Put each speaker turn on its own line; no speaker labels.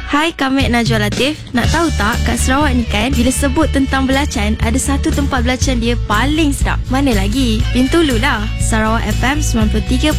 Hai, kami Najwa Latif. Nak tahu tak, kat Sarawak ni kan, bila sebut tentang belacan, ada satu tempat belacan dia paling sedap. Mana lagi? Bintulu lah. Sarawak FM 93.9